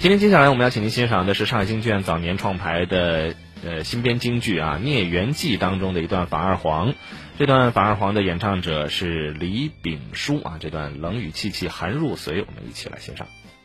今天接下来我们要请您欣赏的是上海京剧院早年创排的新编京剧《孽缘记》当中的一段反二黄。这段反二黄的演唱者是李炳书这段冷雨凄凄寒入髓，我们一起来欣赏。